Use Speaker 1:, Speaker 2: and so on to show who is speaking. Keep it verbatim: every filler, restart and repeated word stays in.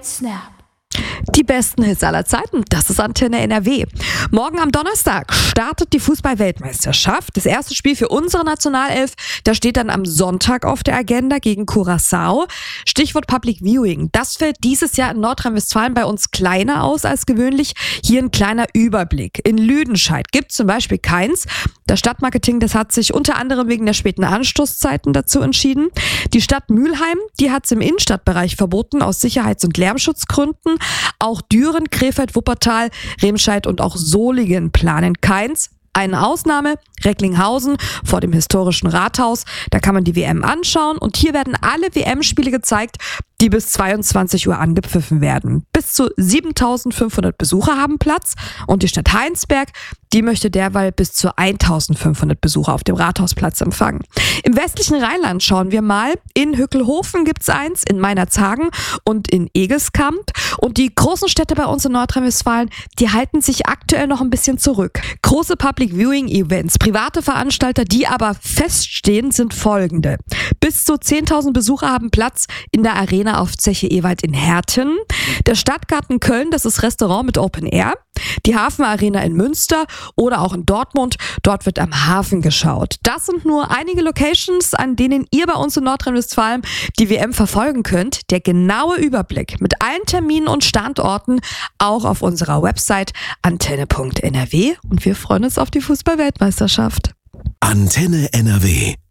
Speaker 1: Snap.
Speaker 2: Die besten Hits aller Zeiten, das ist Antenne N R W. Morgen am Donnerstag startet die Fußball-Weltmeisterschaft. Das erste Spiel für unsere Nationalelf, das steht dann am Sonntag auf der Agenda gegen Curaçao. Stichwort Public Viewing. Das fällt dieses Jahr in Nordrhein-Westfalen bei uns kleiner aus als gewöhnlich. Hier ein kleiner Überblick. In Lüdenscheid gibt es zum Beispiel keins. Das Stadtmarketing, das hat sich unter anderem wegen der späten Anstoßzeiten dazu entschieden. Die Stadt Mülheim, die hat es im Innenstadtbereich verboten aus Sicherheits- und Lärmschutzgründen. Auch Düren, Krefeld, Wuppertal, Remscheid und auch Solingen planen keins. Eine Ausnahme, Recklinghausen vor dem historischen Rathaus. Da kann man die W M anschauen und hier werden alle W M-Spiele gezeigt, die bis zweiundzwanzig Uhr angepfiffen werden. Bis zu siebentausendfünfhundert Besucher haben Platz und die Stadt Heinsberg, die möchte derweil bis zu eintausendfünfhundert Besucher auf dem Rathausplatz empfangen. Im westlichen Rheinland schauen wir mal. In Hückelhofen gibt's eins, in Meinerzhagen und in Egeskamp. Und die großen Städte bei uns in Nordrhein-Westfalen, die halten sich aktuell noch ein bisschen zurück. Große Public Viewing Events, private Veranstalter, die aber feststehen, sind folgende. Bis zu zehntausend Besucher haben Platz in der Arena auf Zeche Ewald in Herten. Der Stadtgarten Köln, das ist Restaurant mit Open Air. Die Hafenarena in Münster oder auch in Dortmund. Dort wird am Hafen geschaut. Das sind nur einige Locations, an denen ihr bei uns in Nordrhein-Westfalen die W M verfolgen könnt. Der genaue Überblick mit allen Terminen und Standorten auch auf unserer Website antenne punkt n r w. Und wir freuen uns auf die Fußball-Weltmeisterschaft.
Speaker 3: Antenne N R W.